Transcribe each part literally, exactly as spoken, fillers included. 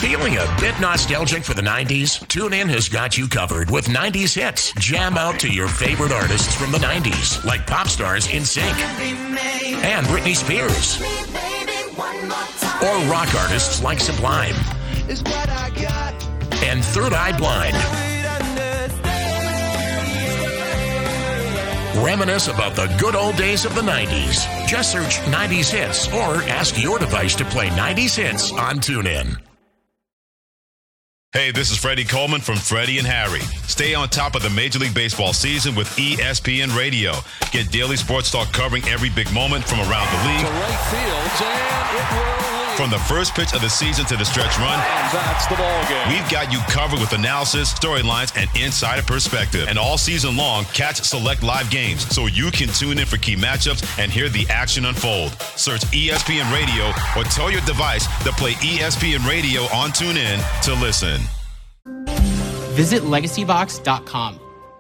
Feeling a bit nostalgic for the nineties? TuneIn has got you covered with nineties hits. Jam out to your favorite artists from the nineties, like pop stars NSYNC and Britney Spears, or rock artists like Sublime and Third Eye Blind. Reminisce about the good old days of the nineties. Just search nineties hits or ask your device to play nineties hits on TuneIn. Hey, this is Freddie Coleman from Freddie and Harry. Stay on top of the Major League Baseball season with E S P N Radio. Get daily sports talk covering every big moment from around the league. To right field, and it will lead. From the first pitch of the season to the stretch run. And that's the ball game. We've got you covered with analysis, storylines, and insider perspective. And all season long, catch select live games so you can tune in for key matchups and hear the action unfold. Search E S P N Radio or tell your device to play E S P N Radio on TuneIn to listen. Visit legacy vox dot com.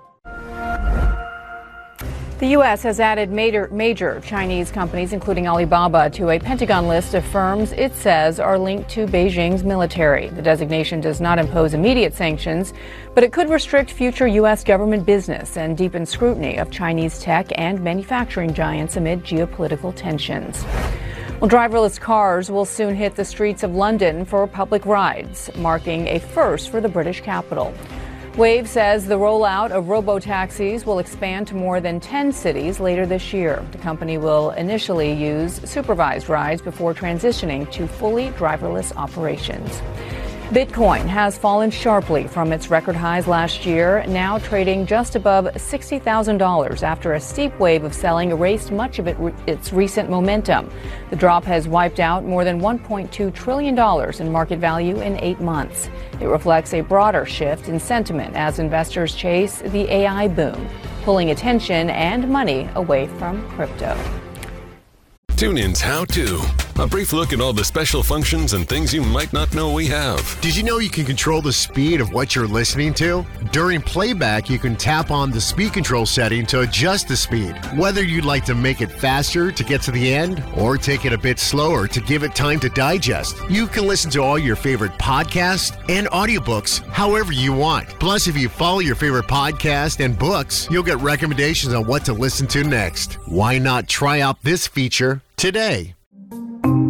The U S has added major, major Chinese companies, including Alibaba, to a Pentagon list of firms it says are linked to Beijing's military. The designation does not impose immediate sanctions, but it could restrict future U S government business and deepen scrutiny of Chinese tech and manufacturing giants amid geopolitical tensions. Well, driverless cars will soon hit the streets of London for public rides, marking a first for the British capital. Wave says the rollout of robo-taxis will expand to more than ten cities later this year. The company will initially use supervised rides before transitioning to fully driverless operations. Bitcoin has fallen sharply from its record highs last year, now trading just above sixty thousand dollars after a steep wave of selling erased much of it, its recent momentum. The drop has wiped out more than one point two trillion dollars in market value in eight months. It reflects a broader shift in sentiment as investors chase the A I boom, pulling attention and money away from crypto. TuneIn's How To. A brief look at all the special functions and things you might not know we have. Did you know you can control the speed of what you're listening to? During playback, you can tap on the speed control setting to adjust the speed. Whether you'd like to make it faster to get to the end or take it a bit slower to give it time to digest, you can listen to all your favorite podcasts and audiobooks however you want. Plus, if you follow your favorite podcast and books, you'll get recommendations on what to listen to next. Why not try out this feature today?